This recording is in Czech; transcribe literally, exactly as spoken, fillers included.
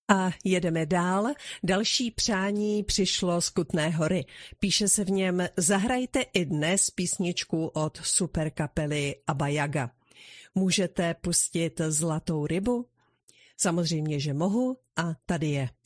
A jedeme dál. Další přání přišlo z Kutné Hory. Píše se v něm: zahrajte i dnes písničku od superkapely Abba Jaga. Můžete pustit Zlatou rybu? Samozřejmě, že mohu a tady je.